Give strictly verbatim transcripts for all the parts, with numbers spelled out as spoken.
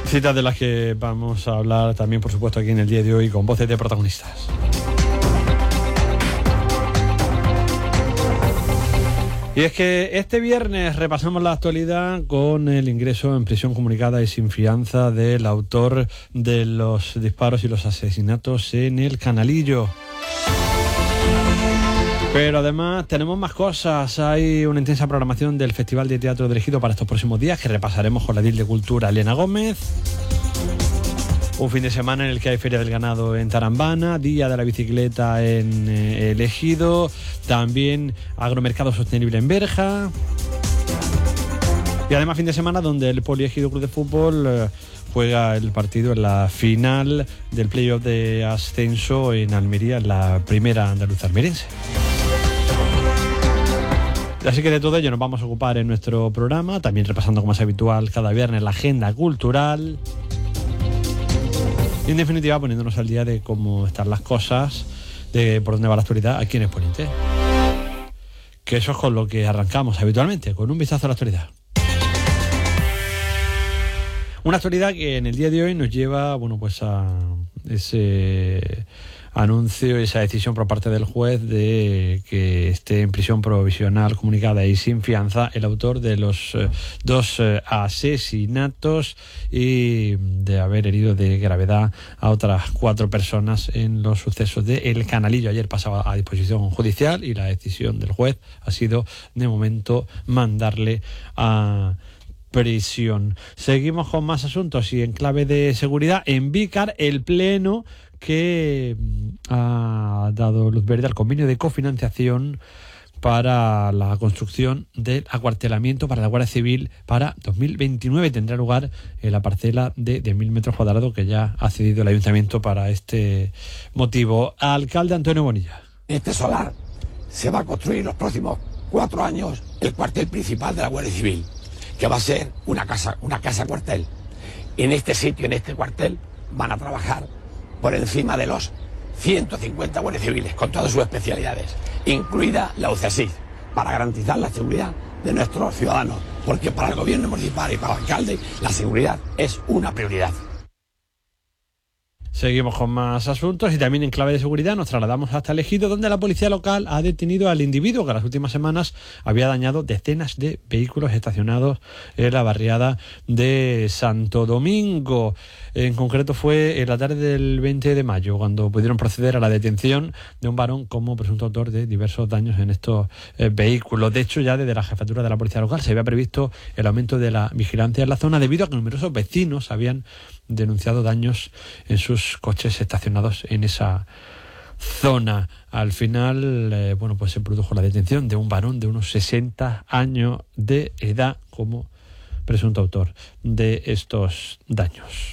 Citas de las que vamos a hablar también, por supuesto, aquí en el día de hoy con voces de protagonistas. Y es que este viernes repasamos la actualidad con el ingreso en prisión comunicada y sin fianza del autor de los disparos y los asesinatos en el Canalillo. Pero además tenemos más cosas. Hay una intensa programación del Festival de Teatro de Ejido para estos próximos días que repasaremos con la edil de Cultura, Elena Gómez. Un fin de semana en el que hay Feria del Ganado en Tarambana, Día de la Bicicleta en eh, El Ejido, también Agromercado Sostenible en Berja. Y además fin de semana donde el Poliejido Club de Fútbol eh, juega el partido en la final del playoff de ascenso en Almería, en la primera andaluza almeriense. Así que de todo ello nos vamos a ocupar en nuestro programa, también repasando como es habitual cada viernes la agenda cultural. Y en definitiva poniéndonos al día de cómo están las cosas, de por dónde va la actualidad aquí en Exponente. Que eso es con lo que arrancamos habitualmente, con un vistazo a la actualidad. Una actualidad que en el día de hoy nos lleva, bueno, pues a ese anuncio, esa decisión por parte del juez de que esté en prisión provisional comunicada y sin fianza el autor de los eh, dos eh, asesinatos y de haber herido de gravedad a otras cuatro personas en los sucesos de El Canalillo. Ayer pasaba a disposición judicial y la decisión del juez ha sido de momento mandarle a prisión. Seguimos con más asuntos y en clave de seguridad. En Vícar, el Pleno que ha dado luz verde al convenio de cofinanciación para la construcción del acuartelamiento para la Guardia Civil para dos mil veintinueve. Tendrá lugar en la parcela de diez mil metros cuadrados que ya ha cedido el Ayuntamiento para este motivo. Alcalde Antonio Bonilla. En este solar se va a construir los próximos cuatro años el cuartel principal de la Guardia Civil, que va a ser una casa, una casa cuartel. En este sitio, en este cuartel, van a trabajar por encima de los ciento cincuenta guardias civiles, con todas sus especialidades, incluida la U C S I D, para garantizar la seguridad de nuestros ciudadanos, porque para el gobierno municipal y para el alcalde la seguridad es una prioridad. Seguimos con más asuntos y también en clave de seguridad nos trasladamos hasta el Ejido, donde la policía local ha detenido al individuo que en las últimas semanas había dañado decenas de vehículos estacionados en la barriada de Santo Domingo. En concreto fue en la tarde del veinte de mayo cuando pudieron proceder a la detención de un varón como presunto autor de diversos daños en estos eh, vehículos. De hecho, ya desde la jefatura de la policía local se había previsto el aumento de la vigilancia en la zona debido a que numerosos vecinos habían denunciado daños en sus coches estacionados en esa zona. Al final, eh, bueno, pues se produjo la detención de un varón de unos sesenta años de edad como presunto autor de estos daños.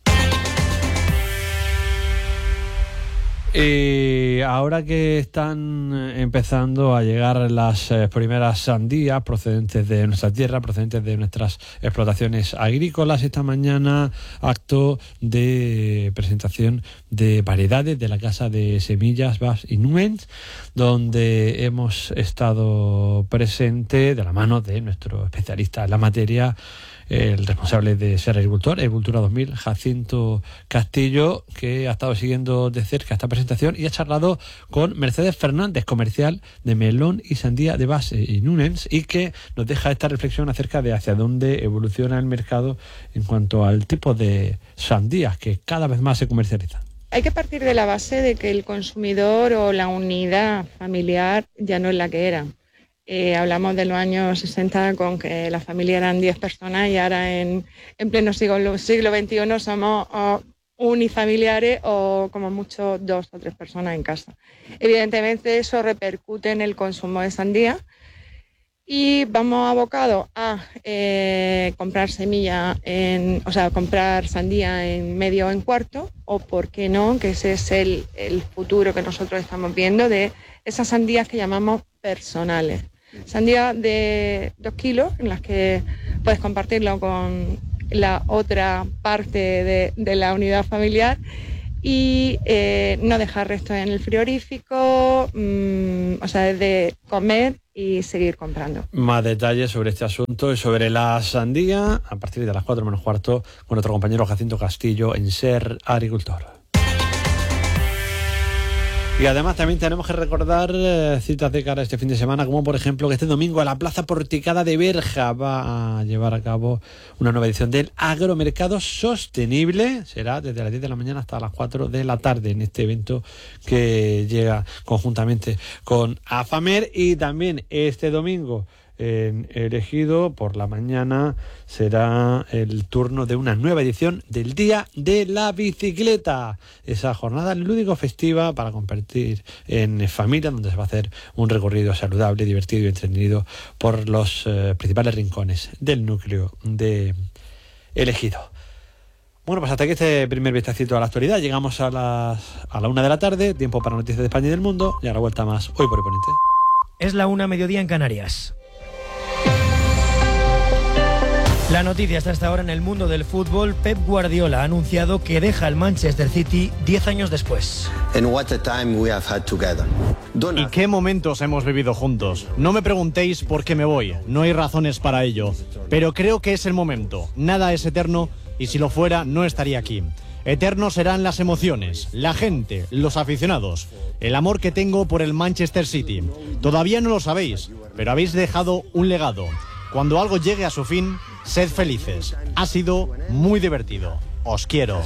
Y ahora que están empezando a llegar las primeras sandías procedentes de nuestra tierra, procedentes de nuestras explotaciones agrícolas, esta mañana acto de presentación de variedades de la Casa de Semillas Bas y Nuens, donde hemos estado presente de la mano de nuestro especialista en la materia, el responsable de Ser Agricultor, Agricultura dos mil, Jacinto Castillo, que ha estado siguiendo de cerca esta presentación y ha charlado con Mercedes Fernández, comercial de melón y sandía de Bas y Nuens, y que nos deja esta reflexión acerca de hacia dónde evoluciona el mercado en cuanto al tipo de sandías que cada vez más se comercializan. Hay que partir de la base de que el consumidor o la unidad familiar ya no es la que era. Eh, hablamos de los años sesenta con que la familia eran diez personas y ahora en, en pleno siglo, siglo veintiuno somos oh, unifamiliares o como mucho dos o tres personas en casa. Evidentemente eso repercute en el consumo de sandía y vamos abocados a eh, comprar semilla, en, o sea, comprar sandía en medio o en cuarto, o por qué no, que ese es el, el futuro que nosotros estamos viendo de esas sandías que llamamos personales. Sandía de dos kilos en las que puedes compartirlo con la otra parte de, de la unidad familiar y eh, no dejar restos en el frigorífico, mmm, o sea, de comer y seguir comprando. Más detalles sobre este asunto y sobre la sandía a partir de las cuatro menos cuarto con nuestro compañero Jacinto Castillo en Ser Agricultor. Y además también tenemos que recordar eh, citas de cara a este fin de semana, como por ejemplo que este domingo a la Plaza Porticada de Berja va a llevar a cabo una nueva edición del Agromercado Sostenible. Será desde las diez de la mañana hasta las cuatro de la tarde en este evento que llega conjuntamente con AFAMER. Y también este domingo en el Ejido por la mañana será el turno de una nueva edición del Día de la Bicicleta, esa jornada lúdico festiva para compartir en familia, donde se va a hacer un recorrido saludable, divertido y entretenido por los eh, principales rincones del núcleo de El Ejido. Bueno, pues hasta aquí este primer vistacito a la actualidad. Llegamos a las a la una de la tarde, tiempo para noticias de España y del mundo, y a la vuelta más Hoy por el Poniente. Es la una, mediodía en Canarias. La noticia está hasta ahora en el mundo del fútbol. Pep Guardiola ha anunciado que deja el Manchester City diez años después. ¿Y qué momentos hemos vivido juntos? No me preguntéis por qué me voy, no hay razones para ello. Pero creo que es el momento. Nada es eterno y si lo fuera no estaría aquí. Eternos serán las emociones, la gente, los aficionados, el amor que tengo por el Manchester City. Todavía no lo sabéis, pero habéis dejado un legado. Cuando algo llegue a su fin, sed felices. Ha sido muy divertido. Os quiero.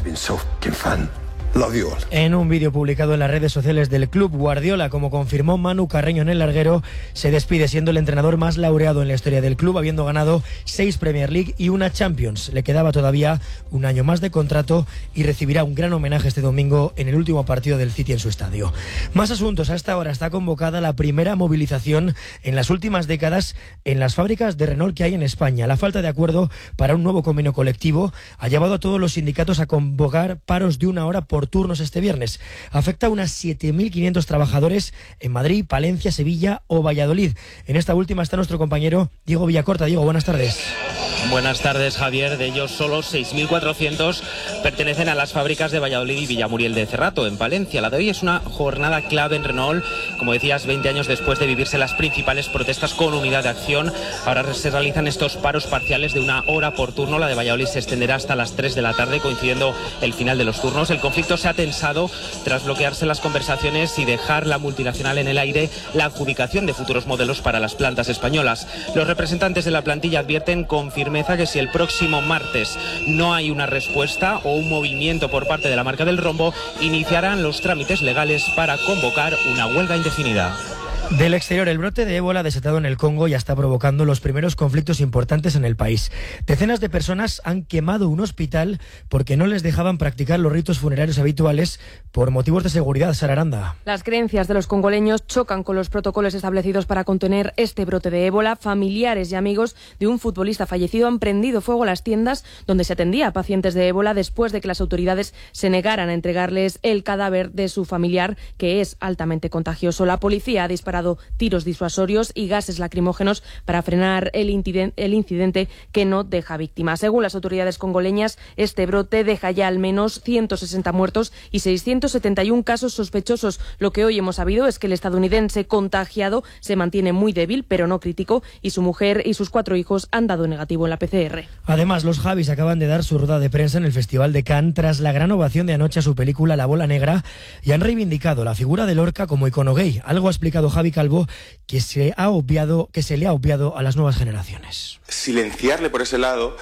En un vídeo publicado en las redes sociales del club, Guardiola, como confirmó Manu Carreño en el larguero, se despide siendo el entrenador más laureado en la historia del club, habiendo ganado seis Premier League y una Champions. Le quedaba todavía un año más de contrato y recibirá un gran homenaje este domingo en el último partido del City en su estadio. Más asuntos. A esta hora está convocada la primera movilización en las últimas décadas en las fábricas de Renault que hay en España. La falta de acuerdo para un nuevo convenio colectivo ha llevado a todos los sindicatos a convocar paros de una hora por turnos este viernes. Afecta a unas siete mil quinientos trabajadores en Madrid, Palencia, Sevilla o Valladolid. En esta última está nuestro compañero Diego Villacorta. Diego, buenas tardes. Buenas tardes, Javier. De ellos, solo seis mil cuatrocientos pertenecen a las fábricas de Valladolid y Villamuriel de Cerrato, en Palencia. La de hoy es una jornada clave en Renault. Como decías, veinte años después de vivirse las principales protestas con unidad de acción, ahora se realizan estos paros parciales de una hora por turno. La de Valladolid se extenderá hasta las tres de la tarde, coincidiendo el final de los turnos. El conflicto se ha tensado tras bloquearse las conversaciones y dejar la multinacional en el aire la adjudicación de futuros modelos para las plantas españolas. Los representantes de la plantilla advierten con firmeza que si el próximo martes no hay una respuesta o un movimiento por parte de la marca del rombo, iniciarán los trámites legales para convocar una huelga indefinida. Del exterior, el brote de ébola desatado en el Congo ya está provocando los primeros conflictos importantes en el país. Decenas de personas han quemado un hospital porque no les dejaban practicar los ritos funerarios habituales por motivos de seguridad. Sara Aranda. Las creencias de los congoleños chocan con los protocolos establecidos para contener este brote de ébola. Familiares y amigos de un futbolista fallecido han prendido fuego a las tiendas donde se atendía a pacientes de ébola después de que las autoridades se negaran a entregarles el cadáver de su familiar, que es altamente contagioso. La policía ha disparado tiros disuasorios y gases lacrimógenos para frenar el incidente, el incidente que no deja víctimas. Según las autoridades congoleñas, este brote deja ya al menos ciento sesenta muertos y seiscientos setenta y uno casos sospechosos. Lo que hoy hemos sabido es que el estadounidense contagiado se mantiene muy débil, pero no crítico, y su mujer y sus cuatro hijos han dado negativo en la P C R. Además, los Javis acaban de dar su rueda de prensa en el Festival de Cannes tras la gran ovación de anoche a su película La Bola Negra y han reivindicado la figura de Lorca como icono gay. Algo ha explicado Javi Calvo que se ha obviado, que se le ha obviado a las nuevas generaciones. Silenciarle por ese lado,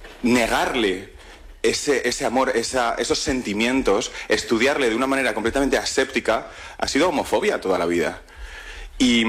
negarle ese, ese amor, esa, esos sentimientos, estudiarle de una manera completamente aséptica, ha sido homofobia toda la vida. Y,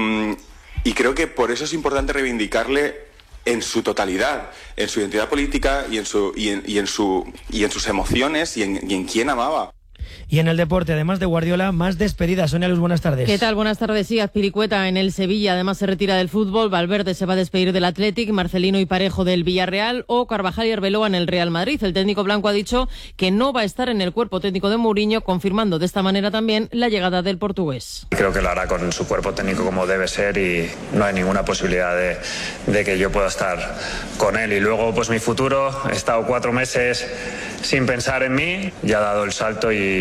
y creo que por eso es importante reivindicarle en su totalidad, en su identidad política y en, su, y en, y en, su, y en sus emociones y en, y en quién amaba. Y en el deporte, además de Guardiola, más despedidas. Sonia Luz, buenas tardes. ¿Qué tal? Buenas tardes. Sí, Azpilicueta en el Sevilla, además se retira del fútbol. Valverde se va a despedir del Athletic, Marcelino y Parejo del Villarreal o Carvajal y Arbeloa en el Real Madrid. El técnico blanco ha dicho que no va a estar en el cuerpo técnico de Mourinho, confirmando de esta manera también la llegada del portugués. Creo que lo hará con su cuerpo técnico como debe ser y no hay ninguna posibilidad de, de que yo pueda estar con él. Y luego, pues mi futuro, he estado cuatro meses sin pensar en mí, ya he dado el salto y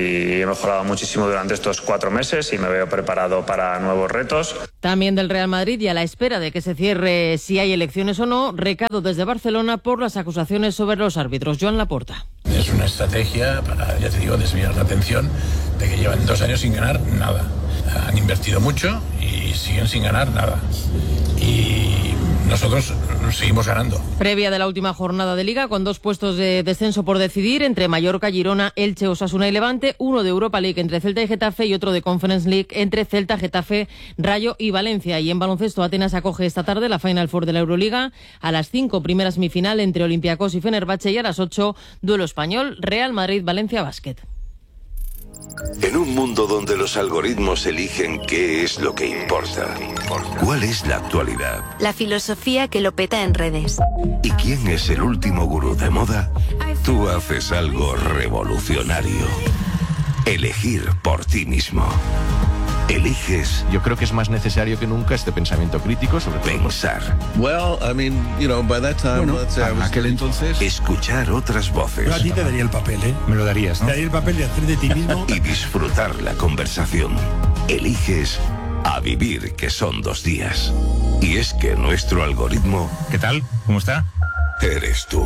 y he mejorado muchísimo durante estos cuatro meses y me veo preparado para nuevos retos. También del Real Madrid, y a la espera de que se cierre si hay elecciones o no, recado desde Barcelona por las acusaciones sobre los árbitros. Joan Laporta. Es una estrategia para, ya te digo, desviar la atención de que llevan dos años sin ganar nada. Han invertido mucho y siguen sin ganar nada. Y nosotros seguimos ganando. Previa de la última jornada de Liga, con dos puestos de descenso por decidir entre Mallorca, Girona, Elche, Osasuna y Levante, uno de Europa League entre Celta y Getafe y otro de Conference League entre Celta, Getafe, Rayo y Valencia. Y en baloncesto, Atenas acoge esta tarde la Final Four de la Euroliga. A las cinco, primera semifinal entre Olympiacos y Fenerbahce, y a las ocho, duelo español, Real Madrid-Valencia Basket. En un mundo donde los algoritmos eligen qué es lo que importa, ¿cuál es la actualidad? La filosofía que lo peta en redes. ¿Y quién es el último gurú de moda? Tú haces algo revolucionario. Elegir por ti mismo. Eliges. Yo creo que es más necesario que nunca este pensamiento crítico sobre pensar. Well, I mean, you know, by that time, bueno, let's say I was... aquel entonces, escuchar otras voces. Yo a ti te daría el papel, ¿eh? Me lo darías, ¿no? Te daría el papel de hacer de ti mismo. Y disfrutar la conversación. Eliges a vivir, que son dos días. Y es que nuestro algoritmo... ¿Qué tal? ¿Cómo está? Eres tú.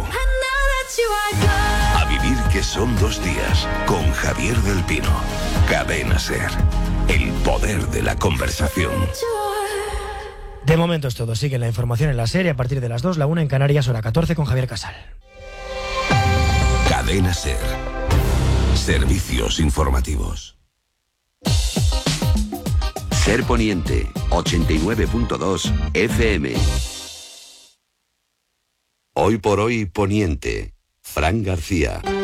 A vivir, que son dos días, con Javier del Pino. Cadena SER. El poder de la conversación. De momento es todo. Sigue la información en la serie a partir de las dos, la una en Canarias, hora catorce, con Javier Casal. Cadena SER. Servicios informativos. SER Poniente, ochenta y nueve punto dos F M. Hoy por hoy, Poniente. Fran García.